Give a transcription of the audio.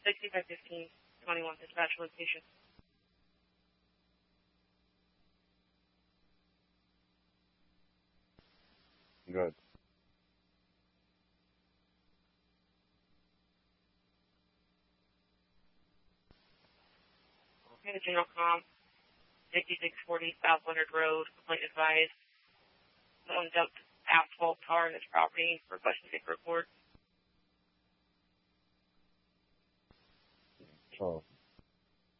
6515, 21 dispatch location. Good. Okay, the general comp, 5640 South Leonard Road, complaint advised. Someone dumped asphalt tar in this property, requesting a report. So